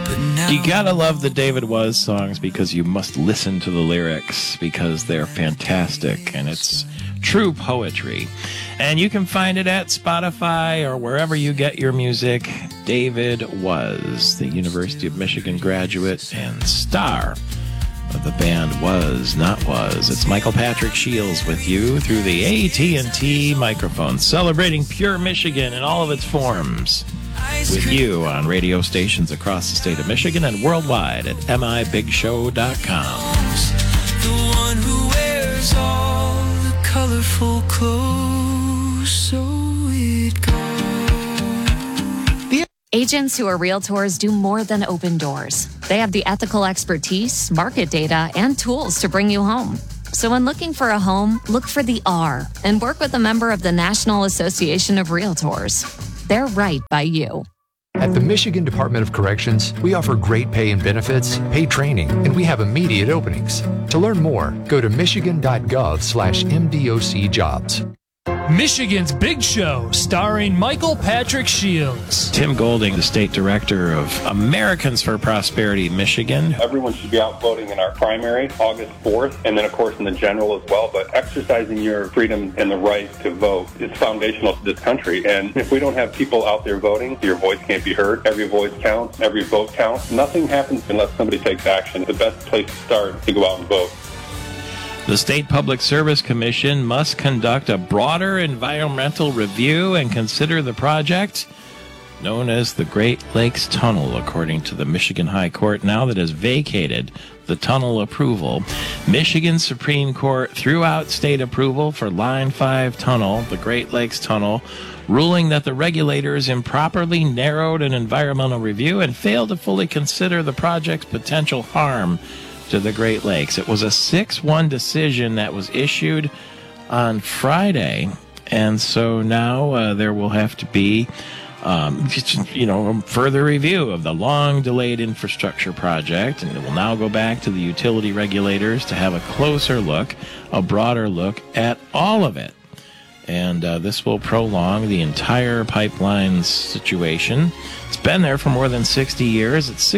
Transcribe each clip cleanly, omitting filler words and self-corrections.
You gotta love the David Was songs because you must listen to the lyrics because they're fantastic and it's true poetry. And you can find it at Spotify or wherever you get your music. David Was, the University of Michigan graduate and star of the band Was Not Was. It's Michael Patrick Shields with you through the AT&T microphone, celebrating pure Michigan in all of its forms. With you on radio stations across the state of Michigan and worldwide at mibigshow.com. The one who wears all the colorful clothes, so it goes. Agents who are realtors do more than open doors. They have the ethical expertise, market data, and tools to bring you home. So when looking for a home, look for the R and work with a member of the National Association of Realtors. They're right by you. At the Michigan Department of Corrections, we offer great pay and benefits, paid training, and we have immediate openings. To learn more, go to michigan.gov/MDOC jobs. Michigan's Big Show, starring Michael Patrick Shields. Tim Golding, the state director of Americans for Prosperity Michigan. Everyone should be out voting in our primary, August 4th, and then, of course, in the general as well. But exercising your freedom and the right to vote is foundational to this country. And if we don't have people out there voting, your voice can't be heard. Every voice counts. Every vote counts. Nothing happens unless somebody takes action. The best place to start is to go out and vote. The State Public Service Commission must conduct a broader environmental review and consider the project known as the Great Lakes Tunnel, according to the Michigan High Court, now that has vacated the tunnel approval. Michigan Supreme Court threw out state approval for Line 5 tunnel, the Great Lakes Tunnel, ruling that the regulators improperly narrowed an environmental review and failed to fully consider the project's potential harm to the Great Lakes. It was a 6-1 decision that was issued on Friday, and so now there will have to be a further review of the long-delayed infrastructure project, and it will now go back to the utility regulators to have a closer look, a broader look at all of it. And this will prolong the entire pipeline situation. It's been there for more than 60 years. It's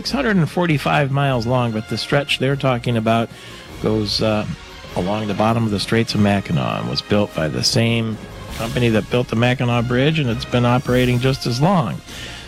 645 miles long, but the stretch they're talking about goes along the bottom of the Straits of Mackinac and was built by the same company that built the Mackinac Bridge, and it's been operating just as long.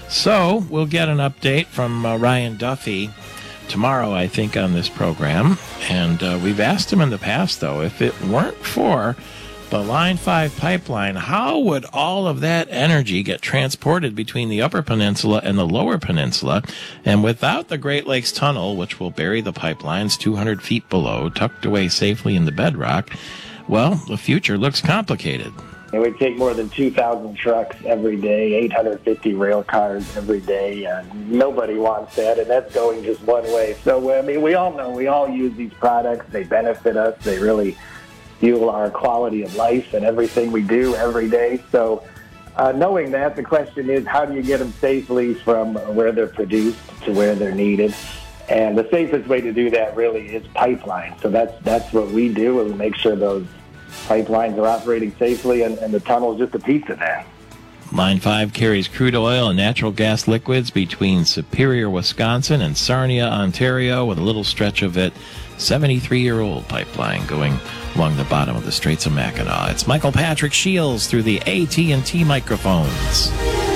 So we'll get an update from Ryan Duffy tomorrow, I think, on this program. And we've asked him in the past, though, if it weren't for the Line 5 pipeline, how would all of that energy get transported between the Upper Peninsula and the Lower Peninsula? And without the Great Lakes Tunnel, which will bury the pipelines 200 feet below, tucked away safely in the bedrock, well, the future looks complicated. It would take more than 2,000 trucks every day, 850 rail cars every day. Nobody wants that, and that's going just one way. So, I mean, we all know, we all use these products. They benefit us. They really fuel our quality of life and everything we do every day. So knowing that, the question is, how do you get them safely from where they're produced to where they're needed? And the safest way to do that really is pipeline. So that's what we do, and we make sure those pipelines are operating safely, and the tunnel is just a piece of that. Line 5 carries crude oil and natural gas liquids between Superior, Wisconsin and Sarnia, Ontario, with a little stretch of it, 73-year-old pipeline going along the bottom of the Straits of Mackinac. It's Michael Patrick Shields through the AT&T microphones.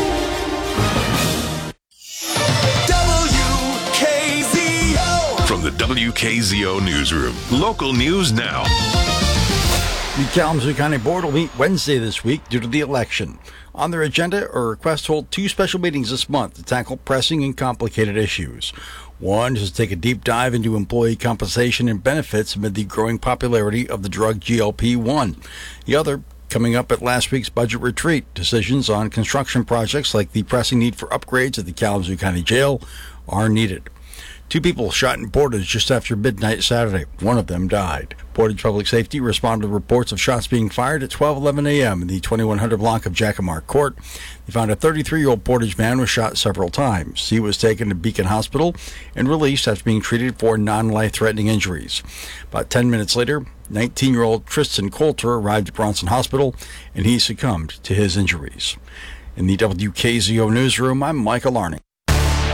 WKZO! From the WKZO Newsroom, local news now. The Kalamazoo County Board will meet Wednesday this week due to the election. On their agenda are a request to hold 2 special meetings this month to tackle pressing and complicated issues. One is to take a deep dive into employee compensation and benefits amid the growing popularity of the drug GLP-1. The other, coming up at last week's budget retreat, decisions on construction projects like the pressing need for upgrades at the Kalamazoo County Jail are needed. 2 people shot in Portage just after midnight Saturday. One of them died. Portage Public Safety responded to reports of shots being fired at 12:11 a.m. in the 2100 block of Jacamar Court. They found a 33-year-old Portage man was shot several times. He was taken to Beacon Hospital and released after being treated for non-life-threatening injuries. About 10 minutes later, 19-year-old Tristan Coulter arrived at Bronson Hospital, and he succumbed to his injuries. In the WKZO newsroom, I'm Michael Arning.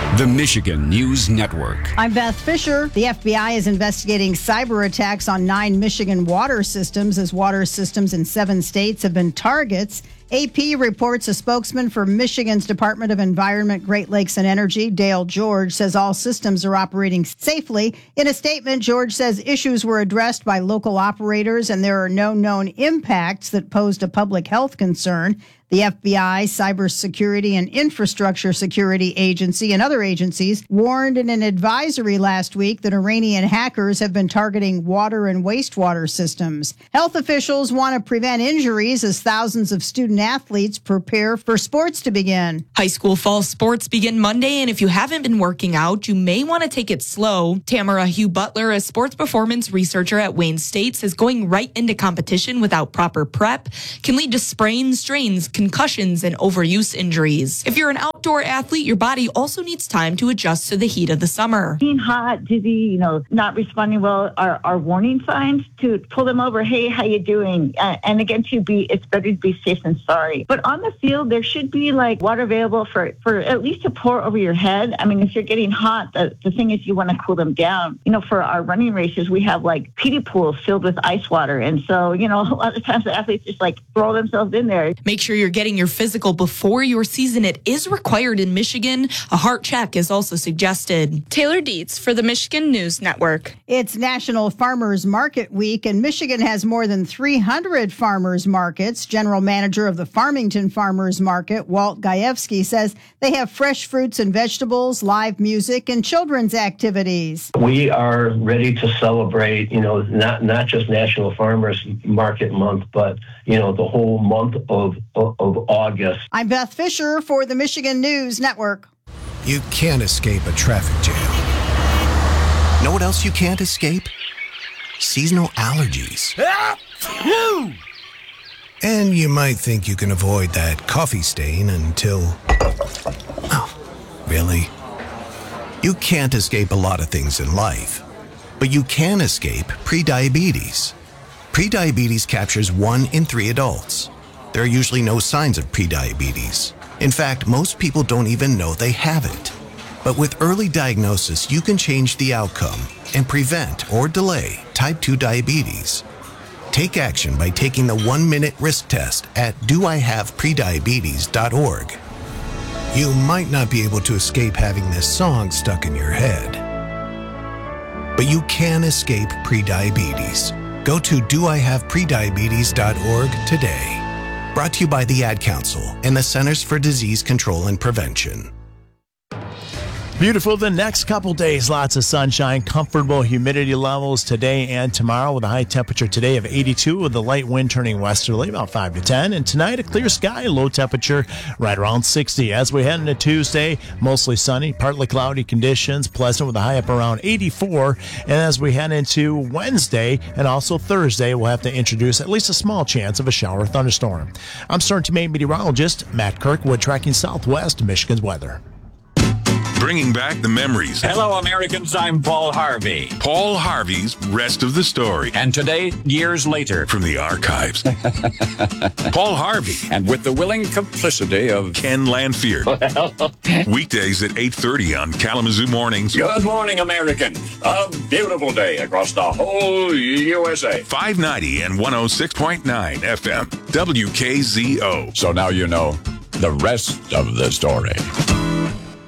The Michigan News Network. I'm Beth Fisher. The FBI is investigating cyber attacks on 9 Michigan water systems as water systems in 7 states have been targets. AP reports a spokesman for Michigan's Department of Environment, Great Lakes and Energy, Dale George, says all systems are operating safely. In a statement, George says issues were addressed by local operators and there are no known impacts that posed a public health concern. The FBI, Cybersecurity and Infrastructure Security Agency, and other agencies warned in an advisory last week that Iranian hackers have been targeting water and wastewater systems. Health officials want to prevent injuries as thousands of student athletes prepare for sports to begin. High school fall sports begin Monday, and if you haven't been working out, you may want to take it slow. Tamara Hugh Butler, a sports performance researcher at Wayne State, says going right into competition without proper prep can lead to sprains, strains, concussions, and overuse injuries. If you're an outdoor athlete, your body also needs time to adjust to the heat of the summer. Being hot, dizzy, not responding well are warning signs to pull them over. Hey, how you doing? And again, it's better to be safe than sorry. But on the field, there should be water available for at least to pour over your head. I mean, if you're getting hot, the thing is you want to cool them down. For our running races, we have kiddie pools filled with ice water. And so, a lot of times the athletes just throw themselves in there. Make sure you're getting your physical before your season. It is required in Michigan. A heart check is also suggested. Taylor Dietz for the Michigan News Network. It's National Farmers Market Week, and Michigan has more than 300 farmers markets. General Manager of the Farmington Farmers Market, Walt Gajewski, says they have fresh fruits and vegetables, live music, and children's activities. We are ready to celebrate, not just National Farmers Market Month, but, the whole month of August. I'm Beth Fisher for the Michigan News Network. You can't escape a traffic jam. Know what else you can't escape? Seasonal allergies. And you might think you can avoid that coffee stain until... Oh, really? You can't escape a lot of things in life, but you can escape prediabetes. Prediabetes captures 1 in 3 adults. There are usually no signs of prediabetes. In fact, most people don't even know they have it. But with early diagnosis, you can change the outcome and prevent or delay type 2 diabetes. Take action by taking the 1-minute risk test at doihaveprediabetes.org. You might not be able to escape having this song stuck in your head, but you can escape prediabetes. Go to doihaveprediabetes.org today. Brought to you by the Ad Council and the Centers for Disease Control and Prevention. Beautiful the next couple days. Lots of sunshine, comfortable humidity levels today and tomorrow with a high temperature today of 82 with a light wind turning westerly about 5 to 10. And tonight a clear sky, low temperature right around 60. As we head into Tuesday, mostly sunny, partly cloudy conditions, pleasant with a high up around 84. And as we head into Wednesday and also Thursday, we'll have to introduce at least a small chance of a shower or thunderstorm. I'm Starting to Maine meteorologist Matt Kirkwood tracking southwest Michigan's weather. Bringing back the memories. Hello, Americans. I'm Paul Harvey. Paul Harvey's Rest of the Story. And today, years later. From the archives. Paul Harvey. And with the willing complicity of Ken Lanfear. Weekdays at 8:30 on Kalamazoo Mornings. Good morning, Americans. A beautiful day across the whole USA. 590 and 106.9 FM. WKZO. So now you know the rest of the story.